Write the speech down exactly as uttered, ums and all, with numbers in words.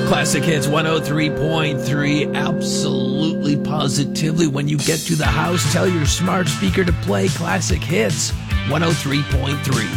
Classic Hits one oh three point three. Absolutely, positively. When you get to the house, tell your smart speaker to play Classic Hits one oh three point three.